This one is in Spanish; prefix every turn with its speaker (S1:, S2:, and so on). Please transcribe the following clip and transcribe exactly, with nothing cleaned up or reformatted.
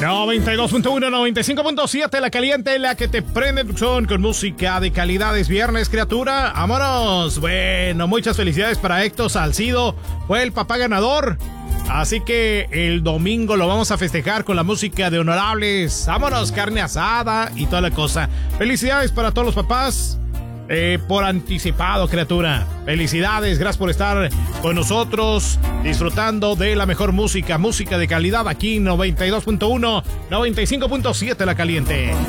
S1: noventa y dos punto uno, noventa y cinco punto siete, La Caliente, la que te prende tu son con música de calidad. Es viernes, criatura. ¡Vámonos! Bueno, muchas felicidades para Héctor Salcido. Fue el papá ganador. Así que el domingo lo vamos a festejar con la música de Honorables. ¡Vámonos! Carne asada y toda la cosa. Felicidades para todos los papás. Eh, por anticipado, criatura. Felicidades, gracias por estar con nosotros, disfrutando de la mejor música, música de calidad aquí, noventa y dos punto uno, noventa y cinco punto siete, La Caliente.